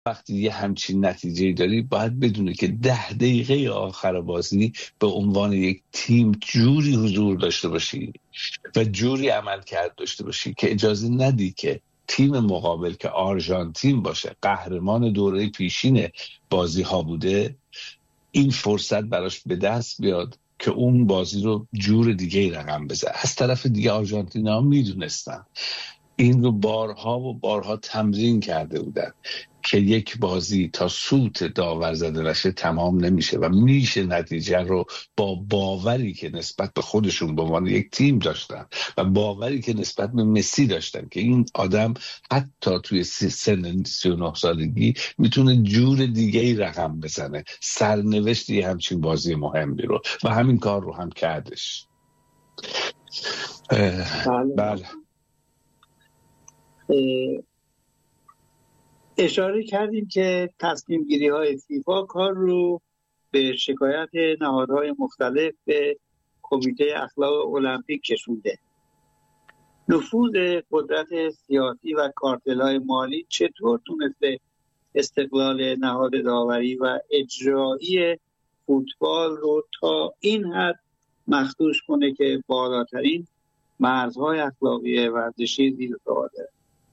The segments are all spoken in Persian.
وقتی یه همچین نتیجه داری باید بدونی که 10 دقیقه آخر بازی به عنوان یک تیم جوری حضور داشته باشی و جوری عمل کرد داشته باشی که اجازه ندی که تیم مقابل که آرژانتین باشه، قهرمان دوره پیشین بازی ها بوده، این فرصت براش به دست بیاد که اون بازی رو جور دیگه رقم بزنه. از طرف دیگه آرژانتین ها میدونستن این رو بارها و بارها تمرین کرده بودن که یک بازی تا سوت داور زده نشه تمام نمیشه و میشه نتیجه رو با باوری که نسبت به خودشون به عنوان یک تیم داشتن و باوری که نسبت به مسی داشتن که این آدم حتی توی سن 39 سالگی میتونه جور دیگه ای رقم بزنه، سرنوشتی همچین بازی مهمی رو، و همین کار رو هم کردش. بله. اشاره کردیم که تصمیم گیری های فیفا کار رو به شکایت نهادهای مختلف به کمیته اخلاق المپیک کشونده. نفوذ قدرت سیاسی و کارتل های مالی چطور تونسته استقلال نهاد داوری و اجرایی فوتبال رو تا این حد مخدوش کنه که بالاترین مرزهای اخلاقی ورزشی زیر سوال داره؟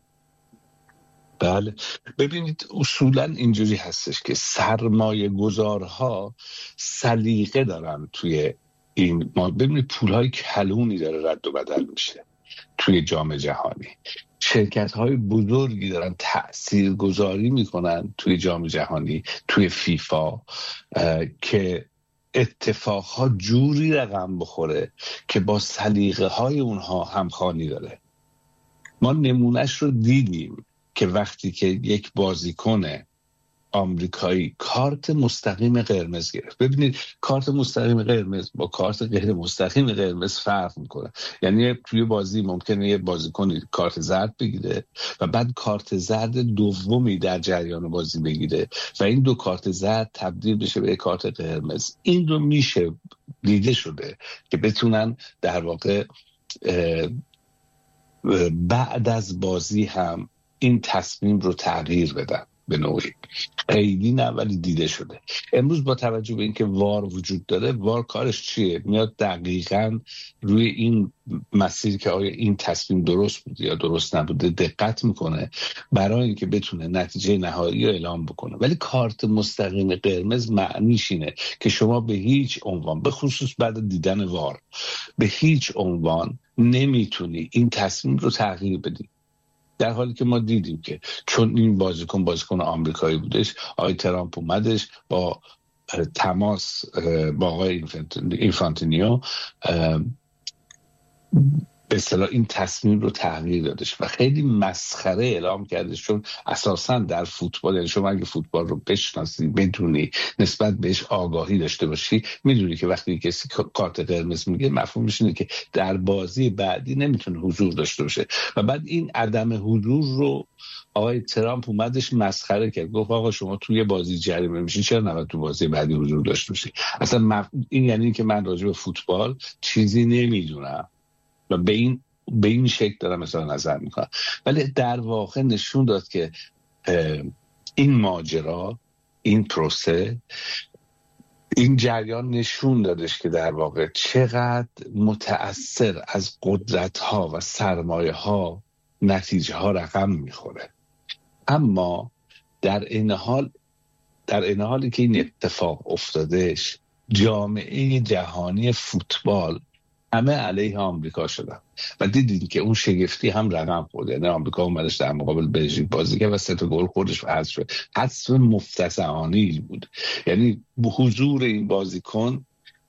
بله، ببینید اصولا اینجوری هستش که سرمایه گذارها سلیقه دارن توی این ببینید پولهای کلونی داره رد و بدل میشه توی جام جهانی. شرکت‌های بزرگی دارن تأثیر گذاری میکنن توی جام جهانی، توی فیفا، که اتفاقها جوری رقم بخوره که با سلیقه های اونها همخوانی داره. ما نمونهش رو دیدیم که وقتی که یک بازیکن آمریکایی کارت مستقیم قرمز گرفت. ببینید کارت مستقیم قرمز با کارت غیر مستقیم قرمز فرق میکنه. یعنی توی بازی ممکنه یه بازیکن کارت زرد بگیره و بعد کارت زرد دومی در جریان بازی بگیره و این دو کارت زرد تبدیل بشه به کارت قرمز. این رو میشه دیده شده که بتونن در واقع بعد از بازی هم این تصمیم رو تغییر بدن. به نوعی خیلی نه ولی دیده شده. امروز با توجه به اینکه وار وجود داره، وار کارش چیه؟ میاد دقیقاً روی این مسیر که آیا این تصمیم درست بود یا درست نبوده دقت میکنه برای اینکه بتونه نتیجه نهایی رو اعلام بکنه. ولی کارت مستقیم قرمز معنیش اینه که شما به هیچ عنوان، به خصوص بعد دیدن وار، به هیچ عنوان نمیتونی این تصمیم رو تغییر بدی. در حالی که ما دیدیم که چون این بازیکن آمریکایی بودش، آقای ترامپ اومدش با تماس با آقای اینفانتینیو به اصطلاح این تصمیم رو تغییر دادش و خیلی مسخره اعلام کردش. چون اساساً در فوتبال، یعنی شما اگه فوتبال رو بشناسی، بدونی، نسبت بهش آگاهی داشته باشی، میدونی که وقتی کسی کارت قرمز میگه مفهومش اینه که در بازی بعدی نمیتونه حضور داشته باشه. و بعد این عدم حضور رو آقای ترامپ اومدش مسخره کرد، گفت آقا شما توی بازی جریمه میشین، چرا نباید تو بازی بعدی حضور داشته باشی؟ اصلا این یعنی که من راجع به فوتبال چیزی نمیدونم و به این شکل دارم مثلا نظر میکنم. ولی در واقع نشون داد که این ماجرا، این پروسه، این جریان نشون دادش که در واقع چقدر متأثر از قدرت ها و سرمایه ها نتیجه ها رقم میخوره. اما در این حالی که این اتفاق افتادش، جامعه جهانی فوتبال همه علیه آمریکا شدن و دیدین که اون شگفتی هم رقم خورد. یعنی آمریکا اومدش در مقابل بلژیک بازی کرد و 3 گل خوردش و حذف شد. حذف مفتضحانه‌ای بود. یعنی به حضور این بازیکن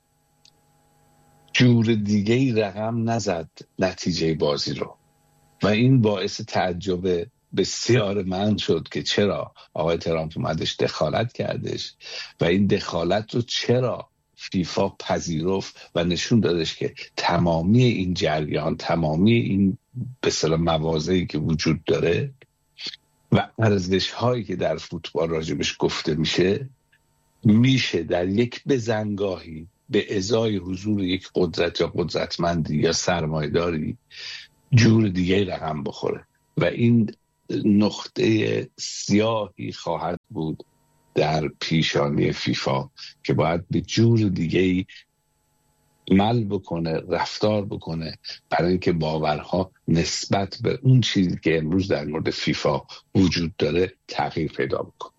جور دیگه‌ای رقم نزد نتیجه بازی رو و این باعث تعجب بسیار من شد که چرا آقای ترامپ اومدش دخالت کردش و این دخالت رو چرا فیفا پذیرفت و نشون دادش که تمامی این جریان، تمامی این به اصطلاح مواضعی که وجود داره و ارزش هایی که در فوتبال راجبش گفته میشه در یک بزنگاهی به ازای حضور یک قدرت یا قدرتمندی یا سرمایه‌داری جور دیگه رقم بخوره و این نقطه سیاهی خواهد بود در پیشانی فیفا که باید به جور دیگه‌ای عمل بکنه، رفتار بکنه، برای اینکه باورها نسبت به اون چیزی که امروز در مورد فیفا وجود داره تغییر پیدا بکنه.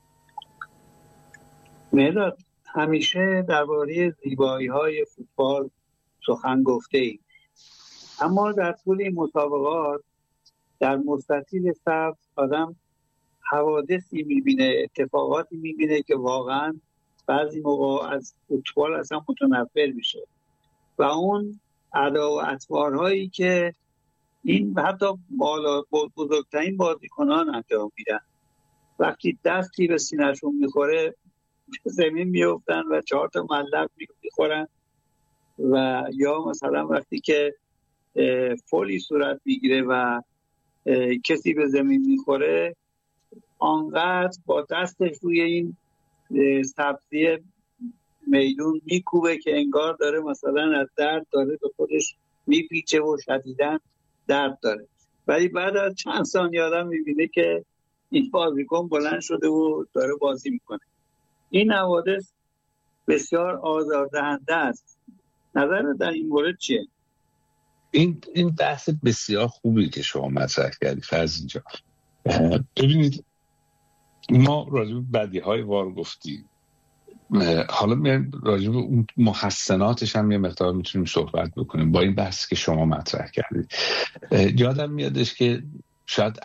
مهداد، همیشه درباره زیبایی‌های فوتبال سخن گفته‌ای، اما در طول این مسابقات در مستطیل سبز آدم حوادثی میبینه، اتفاقاتی میبینه که واقعا بعضی موقع از فوتبال اصلا متنفر میشه و اون ادا و اطوارهایی که این حتی بزرگترین بازیکنان انجام میدن، وقتی دستی به سینه‌شون میخوره زمین میافتن و 4 تا ملق میخورن، و یا مثلا وقتی که فولی صورت میگیره و کسی به زمین میخوره آنقدر با دستش روی این سبزی میدون میکوبه که انگار داره مثلا از درد داره به خودش میپیچه و شدیداً درد داره، ولی بعد از چند ثانیه آدم میبینه که این بازیکن بلند شده و داره بازی میکنه. این حوادث بسیار آزاردهنده است. نظر در این مورد چیه؟ این بحث بسیار خوبی که شما مطرح کردی فرض اینجا. ببینید ما راجع به بدیهای وار گفتیم، حالا میایم راجع به اون محسناتش هم یه مقدار میتونیم صحبت بکنیم با این بحثی که شما مطرح کردید. یادم میادش که شاید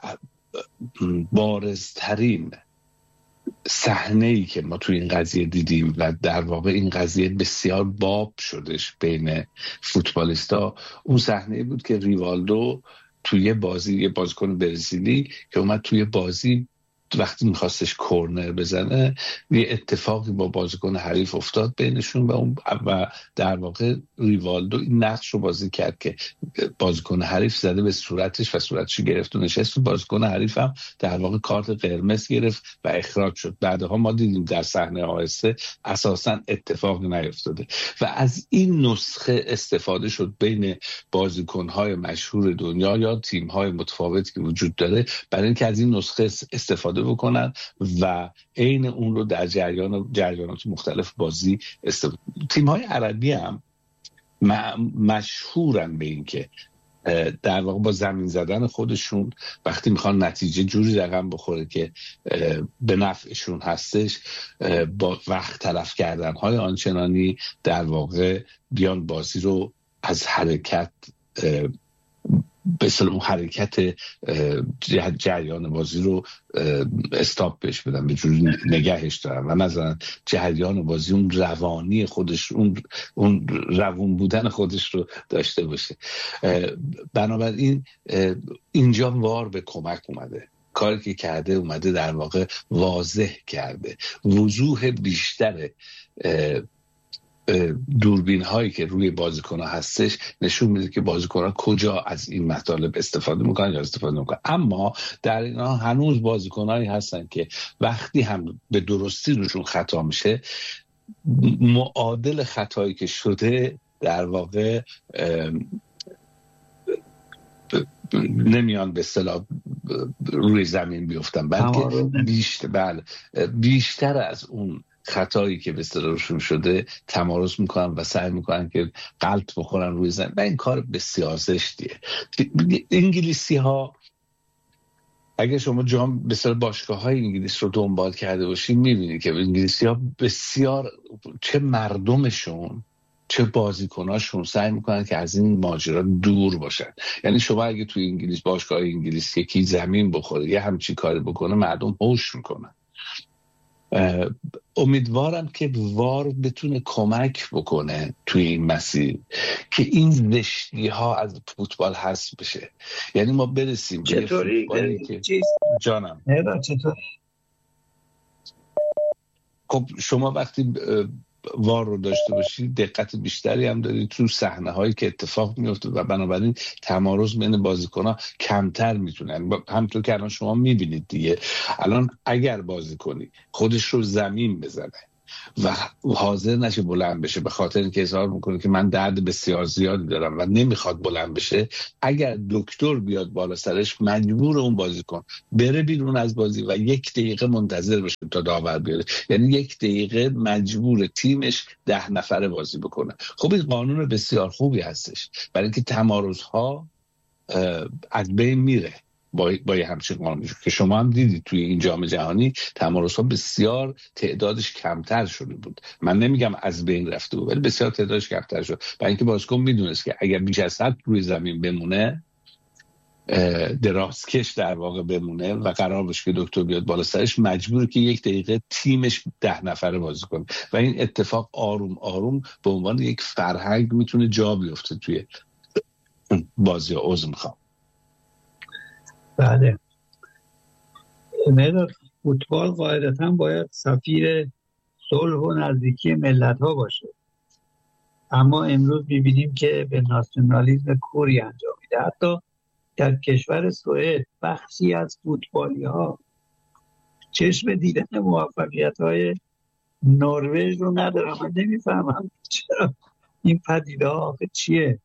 بارزترین صحنه‌ای که ما توی این قضیه دیدیم و در واقع این قضیه بسیار باب شدش بین فوتبالیستا، اون صحنه بود که ریوالدو توی بازی، یه بازیکن برزیلی که اومد توی بازی وقتی میخواستش کورنر بزنه یه اتفاقی با بازیکن حریف افتاد بینشون و در واقع ریوالدو این نقش رو بازی کرد که بازیکن حریف زده به صورتش و صورتش گرفت و نشست و بازیکن حریف هم در واقع کارت قرمز گرفت و اخراج شد. بعدها ما دیدیم در صحنه آهسته اساسا اتفاقی نیفتاده و از این نسخه استفاده شد بین بازیکن‌های مشهور دنیا یا تیم‌های متفاوتی که وجود داره برای اینکه از این نسخه استفاده بکنن و عین اون رو در جریانات مختلف بازی تیم‌های عربی هم مشهورن به این که در واقع با زمین زدن خودشون وقتی میخوان نتیجه جوری رقم بخوره که به نفعشون هستش، با وقت تلف کردن‌های آنچنانی در واقع بیان بازی رو از حرکت به اصطلاح اون حرکت جریان بازی رو استاپ بهش بدن، به جوری نگهش دارن و مثلا جریان بازی اون روانی خودش، اون روون بودن خودش رو داشته باشه. بنابراین اینجا وار به کمک اومده، کاری که کرده اومده در واقع واضح کرده، وضوح بیشتر دوربین هایی که روی بازیکن ها هستش نشون میده که بازیکن ها کجا از این مطالب استفاده میکنن یا استفاده نمیکنن. اما در اینا هنوز بازیکن هایی هستن که وقتی هم به درستی روشون خطا میشه معادل خطایی که شده در واقع نمیان به اصطلاح روی زمین بیفتن، بلکه بیشتر از اون خطایی که به اصطلاحشون شده تمارض میکنن و سعی میکنن که غلط بخورن روی زمین و این کار بسیار زشتیه. انگلیسی ها اگه شما بسیار باشگاه های انگلیس رو دنبال کرده باشین میبینید که انگلیسی ها بسیار چه مردمشون چه بازیکناشون سعی میکنن که از این ماجرا دور باشن. یعنی شما اگه توی انگلیس باشگاه انگلیس یکی زمین بخوره یه همچین کاری بکنه مردم هوش میکنن. امیدوارم که وار بتونه کمک بکنه توی این مسیر که این زشتی ها از فوتبال حذف بشه. یعنی ما برسیم به فوتبالی که جانم چطوری؟ خب شما وقتی وار رو داشته باشید دقت بیشتری هم دارید تو صحنه هایی که اتفاق میفته و بنابراین تمارض بین بازیکن‌ها کمتر میتونن. همونطور که الان شما میبینید دیگه، الان اگر بازیکنی خودش رو زمین بزنه و حاضر نشه بلند بشه به خاطر اینکه اظهار میکنه که من درد بسیار زیادی دارم و نمیخواد بلند بشه، اگر دکتر بیاد بالا سرش مجبور اون بازیکن بره بیرون از بازی و 1 دقیقه منتظر بشه تا داور بیاره. یعنی 1 دقیقه مجبور تیمش 10 نفره بازی بکنه. خب این قانون بسیار خوبی هستش برای اینکه تمارض‌ها از بین میره با یه همچین قانونی که شما هم دیدید توی این جام جهانی تمارض‌ها بسیار تعدادش کمتر شده بود. من نمیگم از بین رفته بود ولی بسیار تعدادش کمتر شد، برای اینکه بازیکن میدونست که اگر بیش از حد روی زمین بمونه، درازکش در واقع بمونه و قرار باشه که دکتر بیاد بالا سرش، مجبوره که 1 دقیقه تیمش 10 نفره بازی کنه و این اتفاق آروم آروم به عنوان یک فرهنگ میتونه جا بیفته توی بازی. عضو میخوام. بله، مداد فوتبال قاعدتا باید سفیر صلح و نزدیکی ملت ها باشه، اما امروز میبینیم که به ناسیونالیسم کوری انجام میده. حتی در کشور سوئد بخشی از فوتبالی ها چشم دیدن موفقیت های نروژ رو ندارم. من نمیفهمم چرا این پدیده ها آخه چیه؟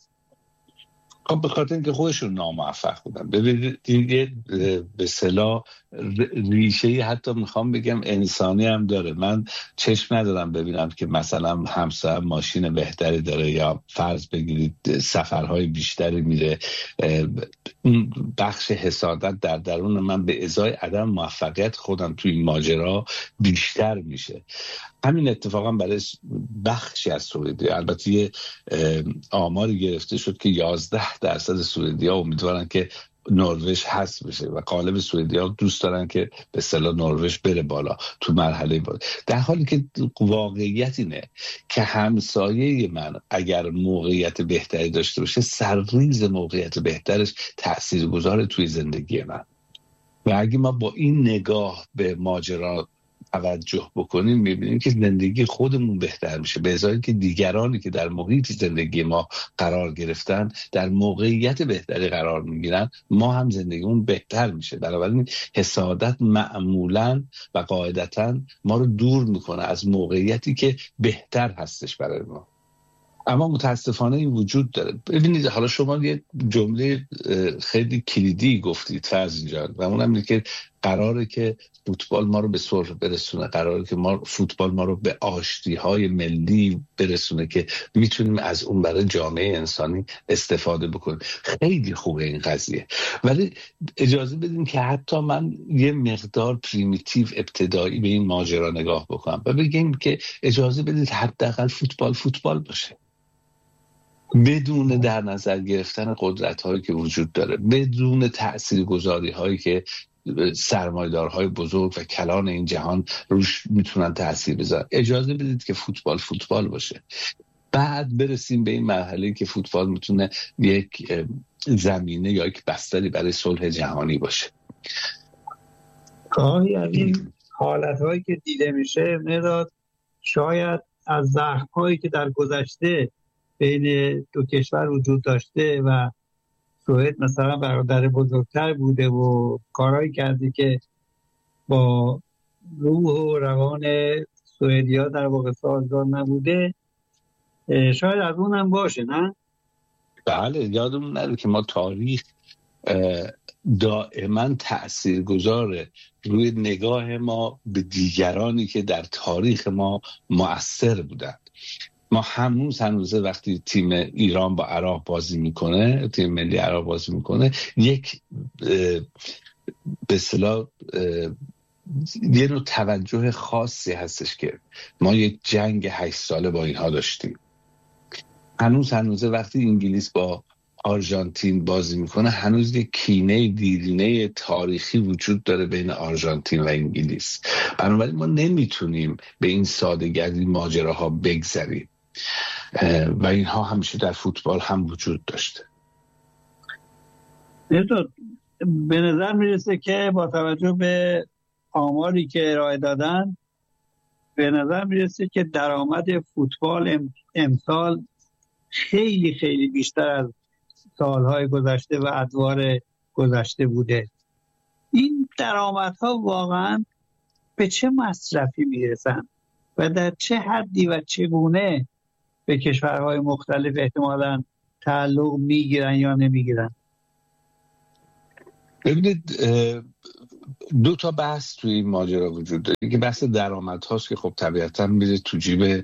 خب به خاطر اینکه خودشون ناموفق بودن. ببینید این به اصطلاح ریشه حتی میخوام بگم انسانی هم داره. من چشم ندارم ببینم که مثلا همسر ماشین بهتری داره یا فرض بگیرید سفرهای بیشتری میره. اون بخش حسادت در درون من به ازای عدم موفقیت خودم توی این ماجرا بیشتر میشه. همین اتفاقا برای بخشی از سوئدی، البته یه آماری گرفته شد که 11% سوئدی‌ها امیدوارن که نروژ حذف بشه و غالب سوئدی‌ها دوست دارن که به اصطلاح نروژ بره بالا تو مرحله بالا، در حالی که واقعیت اینه که همسایه من اگر موقعیت بهتری داشته باشه، سرریز موقعیت بهترش تاثیرگذاره توی زندگی من. و اگه ما با این نگاه به ماجرا توجه بکنیم میبینیم که زندگی خودمون بهتر میشه، به ازای که دیگرانی که در محیط زندگی ما قرار گرفتن در موقعیت بهتری قرار میگیرن، ما هم زندگیمون بهتر میشه. بنابراین حسادت معمولاً و قاعدتاً ما رو دور میکنه از موقعیتی که بهتر هستش برای ما. اما متاسفانه این وجود داره. ببینید حالا شما یه جمله خیلی کلیدی گفتید فرض اینجا و اونم اینه که قراره که فوتبال ما رو به صلح برسونه، قراره که فوتبال ما رو به آشتی‌های ملی برسونه که میتونیم از اون برای جامعه انسانی استفاده بکنیم. خیلی خوبه این قضیه، ولی اجازه بدین که حتی من یه مقدار پریمیتیو ابتدایی به این ماجرا نگاه بکنم و بگیم که اجازه بدید حداقل فوتبال باشه، بدون در نظر گرفتن قدرت‌هایی که وجود داره، بدون تاثیرگذاری‌هایی که سرمایه‌دارهای بزرگ و کلان این جهان روش میتونن تاثیر بذارن. اجازه بدید که فوتبال باشه، بعد برسیم به این مرحله که فوتبال میتونه یک زمینه یا یک بستری برای صلح جهانی باشه. گاهی از این حالت‌هایی که دیده میشه مداد شاید از زخم‌هایی که در گذشته بین دو کشور وجود داشته و سوئد مثلا برادر بزرگتر بوده و کارهایی کرده که با روح و روان سوئدیا در واقع سازگار نبوده، شاید از اونم باشه، نه؟ بله، یادمون نره که ما تاریخ دائما تأثیرگذاره روی نگاه ما به دیگرانی که در تاریخ ما مؤثر بودن. ما هنوزه وقتی تیم ایران با عراق بازی میکنه، تیم ملی عراق بازی میکنه، یک به اصطلاح یه نوع توجه خاصی هستش که ما یک جنگ 8 ساله با اینها داشتیم. هنوزه وقتی انگلیس با آرژانتین بازی میکنه، هنوز یک کینه دیرینه تاریخی وجود داره بین آرژانتین و انگلیس. بنابراین ما نمیتونیم به این سادگی ماجراها بگذریم و اینها همیشه در فوتبال هم وجود داشته. به نظر میرسه که با توجه به آماری که ارائه دادن، به نظر میرسه که درآمد فوتبال امسال خیلی خیلی بیشتر از سالهای گذشته و ادوار گذشته بوده. این درآمدها واقعا به چه مصرفی میرسن؟ و در چه حدی و چگونه به کشورهای مختلف احتمالاً تعلق میگیرن یا نمیگیرن؟ ببینید، دو تا بحث توی این ماجرا وجود داره که بحث درآمد هاست که خب طبیعتا میره تو جیب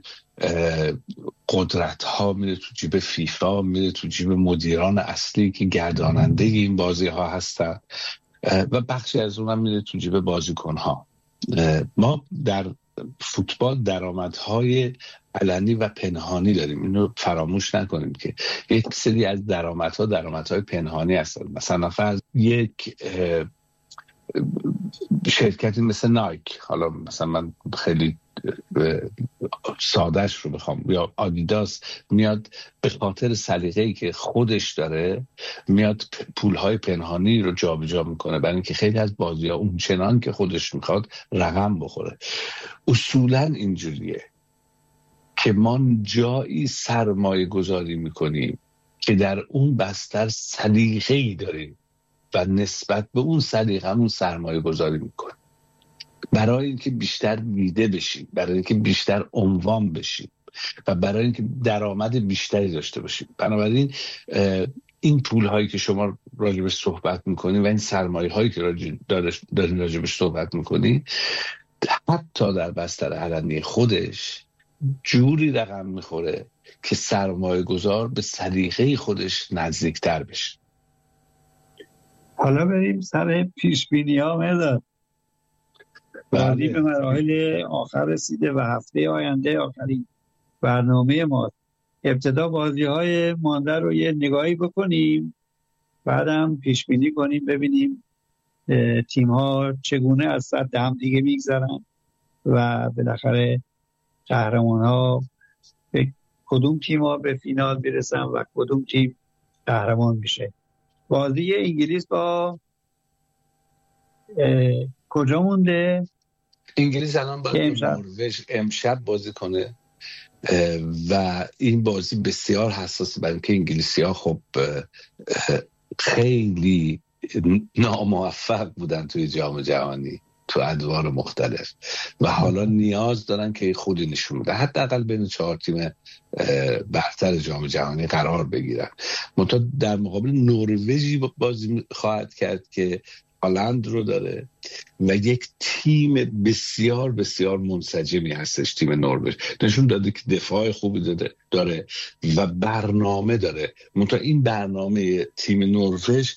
قدرت ها، میره تو جیب فیفا، میره تو جیب مدیران اصلی که گرداننده این بازی ها هستن و بخشی از اونم میره تو جیب بازیکن ها. ما در فوتبال درآمدهای علنی و پنهانی داریم، اینو فراموش نکنیم که یک سری از درآمدهای پنهانی هستن. مثلا فرض یک شرکتی مثل نایک، حالا مثلا من خیلی سادهش رو بخوام، یا آدیداس، میاد به خاطر سلیقه‌ای که خودش داره میاد پولهای پنهانی رو جابجا میکنه برای اینکه خیلی از بازی‌ها اون چنان که خودش میخواد رقم بخوره. اصولا اینجوریه که ما جایی سرمایه گذاری میکنیم که در اون بستر سلیقه‌ای داریم و نسبت به اون سلیقه‌مون سرمایه گذاری میکنیم برای اینکه بیشتر دیده بشیم، برای اینکه بیشتر عنوان بشیم و برای اینکه درآمد بیشتری داشته باشیم. بنابراین این پول هایی که شما راجبش صحبت میکنید و این سرمایه هایی که دارین راجبش صحبت میکنید، حتی در بستر علنی خودش جوری رقم میخوره که سرمایه گذار به سلیقه خودش نزدیکتر بشه. حالا بریم سر پیش بینی ها. مداد بازی به مراحل آخر رسیده و هفته آینده آخرین برنامه ما. ابتدا بازی های مانده رو یه نگاهی بکنیم، بعدم پیش بینی کنیم ببینیم تیم ها چگونه از سد هم دیگه میگذرن و بالاخره قهرمان ها به کدوم تیم ها به فینال برسن و کدوم تیم قهرمان میشه. بازی انگلیس با کجا مونده؟ انگلیس الان باید نروژ امشب بازی کنه و این بازی بسیار حساسه برای اینکه انگلیسی‌ها خب خیلی ناموفق بودن توی جام جهانی تو ادوار مختلف و حالا نیاز دارن که خودی نشون بده، حداقل بین 4 تیم برتر جام جهانی قرار بگیرن. منتها در مقابل نروژی بازی خواهد کرد که هالند رو داره و یک تیم بسیار بسیار منسجمی هستش. تیم نروژ نشون داده که دفاع خوبی داره و برنامه داره. منتها این برنامه تیم نروژ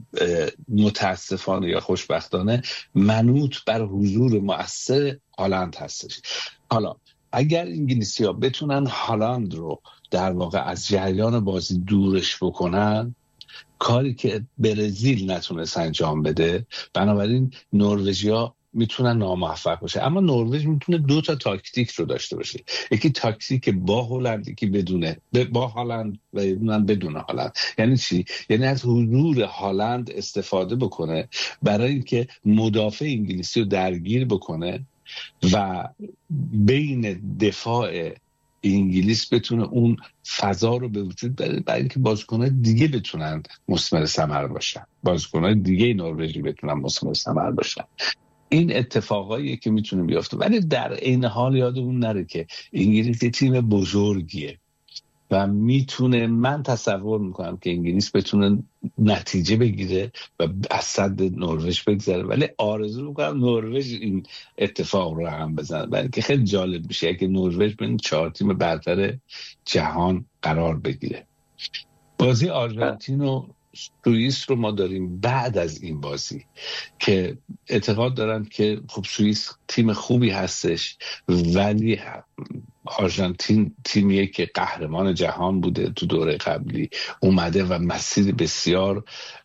متاسفانه یا خوشبختانه منوط بر حضور مؤثر هالند هستش. حالا اگر انگلیسی‌ها بتونن هالند رو در واقع از جریان بازی دورش بکنن، کاری که برزیل نتونست انجام بده، بنابراین نروژیا میتونن ناموفق باشه. اما نروژ میتونه 2 تا تاکتیک رو داشته باشه، یکی تاکتیک با هلند، یکی با هالند و اونم بدون هالند. یعنی چی؟ یعنی از حضور هالند استفاده بکنه برای اینکه مدافع انگلیسی رو درگیر بکنه و بین دفاع انگلیس بتونه اون فضا رو به وجود بیاره برای اینکه بازیکن‌های دیگه بتونن مثمر ثمر باشن، بازیکن‌های دیگه نروژی بتونن مثمر ثمر باشن. این اتفاقاییه که میتونه بیفته، ولی در عین حال یادمون نره که انگلیس یه تیم بزرگیه و میتونه، من تصور میکنم که انگلیس بتونه نتیجه بگیره و از سد نروژ بگذره، ولی آرزو میکنم نروژ این اتفاق رو هم بزنه، برای که خیلی جالب میشه که نروژ بین 4 تیم برتر جهان قرار بگیره. بازی آرژانتین و سوئیس رو ما داریم بعد از این بازی که اعتقاد دارم که خب سوئیس تیم خوبی هستش، ولی آرژانتین تیمیه که قهرمان جهان بوده تو دوره قبلی، اومده و مسیر بسیار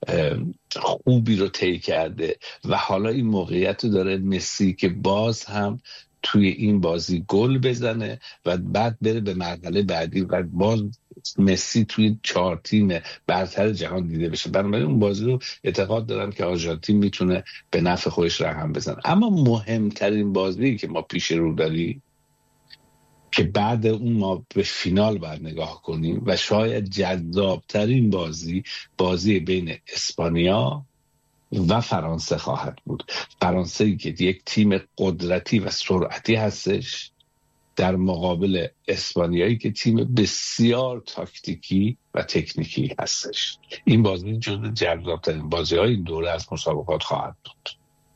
خوبی رو طی کرده و حالا این موقعیت رو داره مسی که باز هم توی این بازی گل بزنه و بعد بره به مرحله بعدی و باز مسی توی 4 تیم برتر جهان دیده بشه. بنابراین اون بازی رو اعتقاد دارم که آرژانتین میتونه به نفع خودش رقم بزنه. اما مهمترین بازی که ما پیش رو داریم که بعد اون ما به فینال باید نگاه کنیم و شاید جذابترین بازی بین اسپانیا و فرانسه خواهد بود. فرانسه که یک تیم قدرتی و سرعتی هستش در مقابل اسپانیایی که تیم بسیار تاکتیکی و تکنیکی هستش. این بازی جزو جذاب‌ترین بازی‌های این دوره از مسابقات خواهد بود.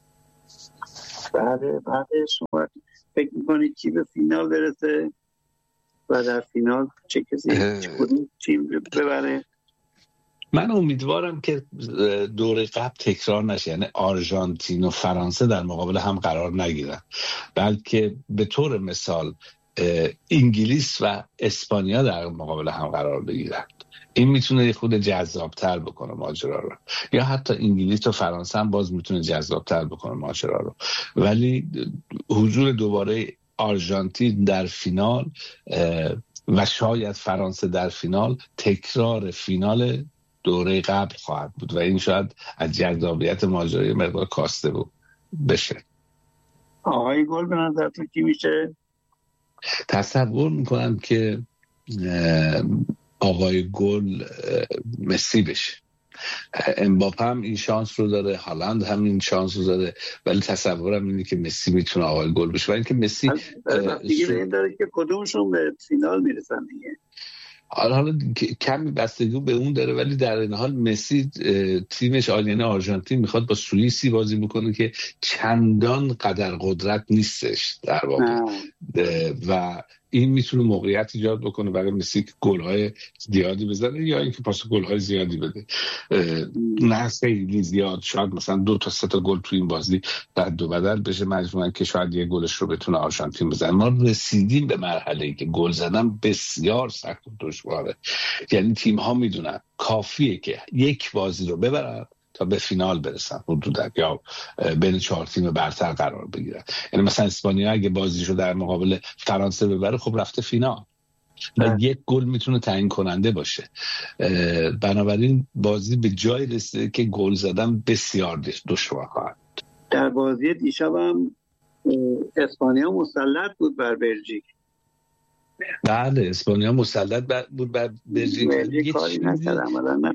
بله شما فکر می‌کنید کی به فینال برسه و در فینال چه کسی کدوم تیم ببره؟ من امیدوارم که دوره قبل تکرار نشه، یعنی آرژانتین و فرانسه در مقابل هم قرار نگیرن، بلکه به طور مثال انگلیس و اسپانیا در مقابل هم قرار بگیرن. این میتونه یه خود جذابتر بکنه ماجرا رو، یا حتی انگلیس و فرانسه هم باز میتونه جذابتر بکنه ماجرا رو. ولی حضور دوباره آرژانتین در فینال و شاید فرانسه در فینال تکرار فینال دوره قبل خواهد بود و این شاید از جذابیت ماجرای مقدار کاسته بشه. آقای گل به نظرتون کی میشه؟ تصور میکنم که آقای گل مسی بشه. امباپه هم این شانس رو داره، هالند هم این شانس رو داره، ولی تصورم اینه که مسی میتونه آقای گل بشه. ولی اینکه مسی دیگه این داره که کدومشون به فینال میرسن دیگه. حالا کمی بستگی به اون داره، ولی در این حال مسی تیمش یعنی آرژانتین میخواد با سوئیسی بازی بکنه که چندان قدر قدرت نیستش در واقع و این میتونه موقعیت ایجاد بکنه برای مسی که گل‌های زیادی بزنه یا اینکه پاس گل‌های زیادی بده. نه خیلی زیاد، شاید مثلا 2 تا 3 تا گل تو این بازی رد و بدل بشه مجموعاً که شاید یه گلش رو بتونه آرژانتین بزنه. ما رسیدیم به مرحله‌ای که گل زدن بسیار سخت و دشواره، یعنی تیم‌ها میدونن کافیه که یک بازی رو ببرن تا به فینال برسن حدوداً یا بین 4 تیم برتر قرار بگیرن. یعنی مثلا اسپانیا اگه بازیشو در مقابل فرانسه ببره خب رفته فینال و یک گل میتونه تعیین کننده باشه. بنابراین بازی به جای رسیده که گل زدن بسیار دشوار خواهد. در بازی دیشب هم اسپانیا مسلط بود بر بلژیک. بله اسپانیا مسلط بود بر بلژیک. کاری نکرد عملا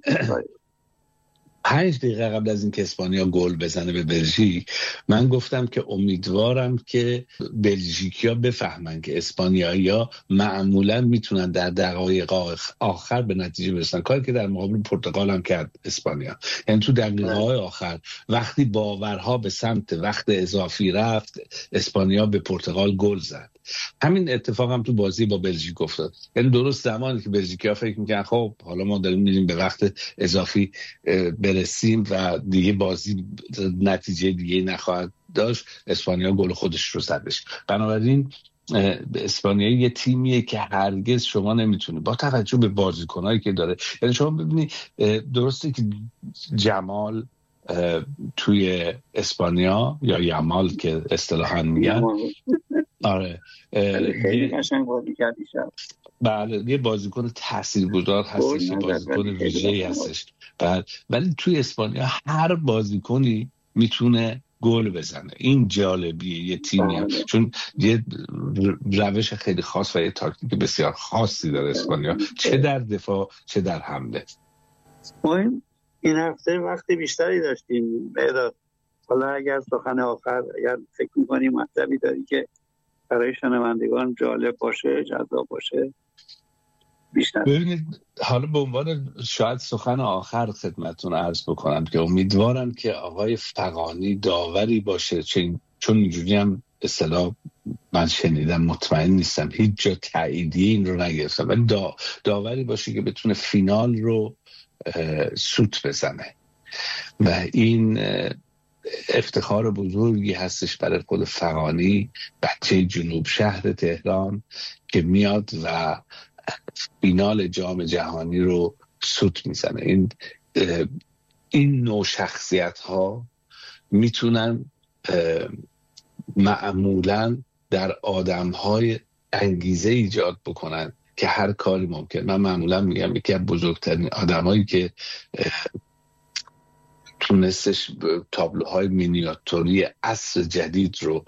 5 دقیقه قبل از اینکه اسپانیا گل بزنه به بلژیک من گفتم که امیدوارم که بلژیکیا بفهمن که اسپانیایی‌ها معمولا میتونن در دقایق آخر به نتیجه برسن، کاری که در مقابل پرتغال هم کرد اسپانیا. یعنی تو دقیقه‌های آخر وقتی باورها به سمت وقت اضافی رفت اسپانیا به پرتغال گل زد. همین اتفاق هم تو بازی با بلژیک افتاد. یعنی درست زمانی که بلژیکی‌ها فکر می‌کنن خب حالا ما داریم میریم به وقت اضافی برسیم و دیگه بازی نتیجه دیگه نخواهد داشت، اسپانیا گل خودش رو زدش. بنابراین اسپانیا یه تیمیه که هرگز شما نمیتونی با توجه به بازیکنایی که داره، یعنی شما ببینید درسته که جمال توی اسپانیا یا یامال که اصطلاحاً میگن آره خیلی قشنگ بازی کرد دیشب. بله یه بازیکن تاثیرگذار هستش، یه بازیکن ویژه‌ای هستش. ولی توی اسپانیا هر بازیکنی میتونه گل بزنه. این جالبیه یه تیمی هم. چون یه روش خیلی خاص و یه تاکتیک بسیار خاصی داره اسپانیا، چه در دفاع چه در حمله. ما این هفته وقت بیشتری داشتیم بهداد. حالا اگر سخن آخر اگر فکر می‌کنی مطلبی داری که برای شنوندگان جالب باشه جذاب باشه بیشتر. ببینید حالا به عنوان شاید سخن آخر خدمتتون عرض بکنم که امیدوارم که آقای فغانی داوری باشه، چون اینجوری هم اصطلاح من شنیدم، مطمئن نیستم، هیچ جا تاییدیه این رو نگرفتم، ولی داوری باشه که بتونه فینال رو سوت بزنه و این افتخار بزرگی هستش برای خود فغانی، بچه جنوب شهر تهران که میاد و فینال جام جهانی رو سوت میزنه. این نوع شخصیت ها میتونن معمولاً در آدم های انگیزه ایجاد بکنن که هر کاری ممکن. من معمولاً میگم یکی از بزرگترین آدم هایی که تونستش تابلوهای مینیاتوری عصر جدید رو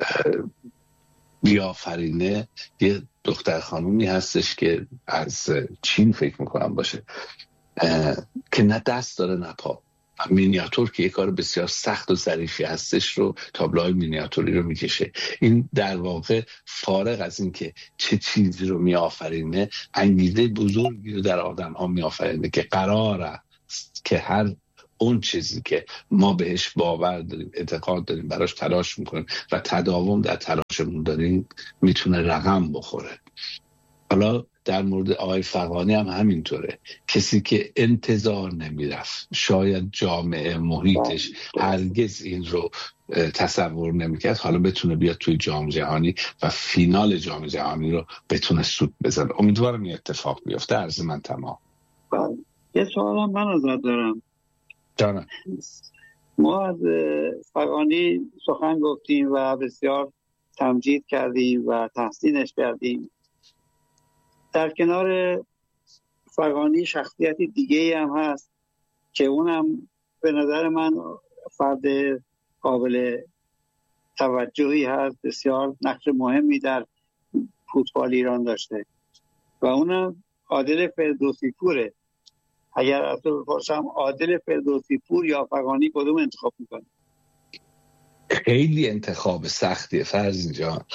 بیافرینه یه دختر خانومی هستش که از چین فکر میکنم باشه که نه دست داره نه پا، مینیاتور که یک کار بسیار سخت و ظریفی هستش رو، تابلوهای مینیاتوری رو میکشه. این در واقع فارغ از این که چه چیزی رو میآفرینه، انگیزه بزرگی رو در آدم ها میآفرینه که قراره که هر اون چیزی که ما بهش باور داریم، اعتقاد داریم، براش تلاش میکنیم و تداوم در تلاشمون داریم، میتونه رقم بخوره. حالا در مورد آقای فغانی هم همینطوره. کسی که انتظار نمیرفت، شاید جامعه محیطش هرگز این رو تصور نمیکرد، حالا بتونه بیاد توی جام جهانی و فینال جام جهانی رو بتونه سود بزنه. امیدوارم این اتفاق بیفته. عرض من تمام. یه سوالم من ازت دارم. جانم. ما از فغانی سخن گفتیم و بسیار تمجید کردیم و تحسینش کردیم. در کنار فغانی شخصیت دیگه هم هست که اونم به نظر من فرد قابل توجهی هست، بسیار نقش مهمی در فوتبال ایران داشته و اونم عادل فردوسی پوره. اگر از تو بپرسم عادل فردوسی پور یا فغانی کدوم انتخاب میکنی؟ خیلی انتخاب سختیه فرزین جان،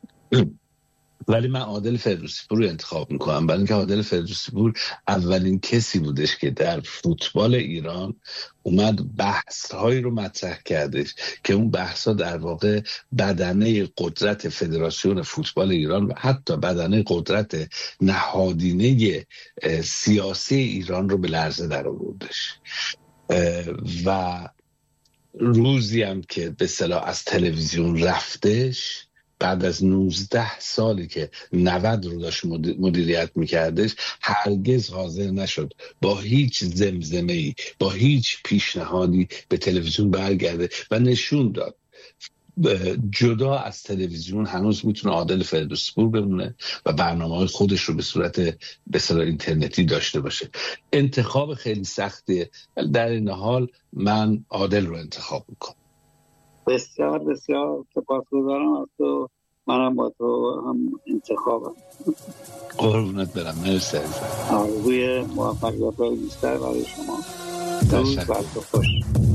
ولی من عادل فردوسی پور رو انتخاب میکنم، برای اینکه عادل فردوسی پور اولین کسی بودش که در فوتبال ایران اومد بحث‌هایی رو مطرح کردش که اون بحث‌ها در واقع بدنه قدرت فدراسیون فوتبال ایران و حتی بدنه قدرت نهادینه سیاسی ایران رو به لرزه در آوردش. و روزی هم که به اصطلاح از تلویزیون رفتش، بعد از 19 سالی که 90 رو داشت مدیریت میکردش، هرگز حاضر نشد با هیچ زمزمه‌ای، با هیچ پیشنهادی به تلویزیون برگرده و نشون داد جدا از تلویزیون هنوز میتونه عادل فردوسی پور بمونه و برنامه‌های خودش رو به صورت به اصطلاح اینترنتی داشته باشه. انتخاب خیلی سختیه، در این حال من عادل رو انتخاب میکنم. بسیار بسیار سپاسگزارم از تو. منم با تو هم انتخابم. قربونت برم. مرسی عزیزم. آرزوی موفقیت‌های بیشتر برای شما. تشکر. روز بر تو خوش.